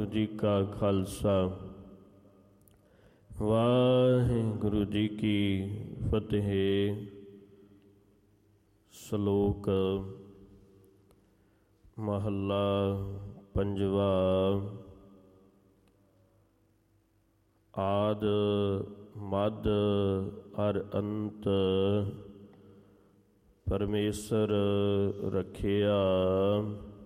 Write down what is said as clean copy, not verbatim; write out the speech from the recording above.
ਜੀ ਕਾ ਖਾਲਸਾ ਵਾਹਿਗੁਰੂ ਜੀ ਕੀ ਫਤਿਹ। ਸ਼ਲੋਕ ਮਹੱਲਾ ਪੰਜਵਾ। ਆਦ ਮੱਧ ਅਰ ਅੰਤ ਪਰਮੇਸ਼ਰ ਰਖਿਆ।